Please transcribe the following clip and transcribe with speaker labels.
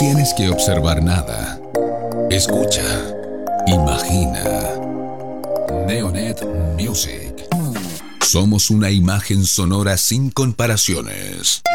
Speaker 1: tienes que observar nada. Escucha. Imagina. Neonet Music. Somos una imagen sonora sin comparaciones.